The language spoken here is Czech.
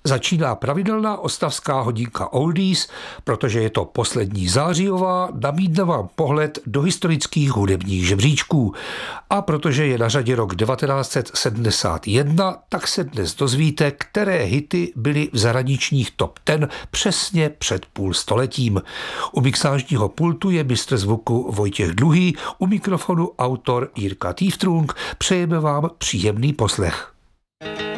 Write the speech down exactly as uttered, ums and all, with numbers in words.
Začíná pravidelná ostravská hodinka Oldies, protože je to poslední zářijová, nabídne vám pohled do historických hudebních žebříčků. A protože je na řadě rok devatenáct set sedmdesát jedna, tak se dnes dozvíte, které hity byly v zahraničních top deset přesně před půl stoletím. U mixážního pultu je mistr zvuku Vojtěch Dluhý, u mikrofonu autor Jirka Týftrung. Přejeme vám příjemný poslech.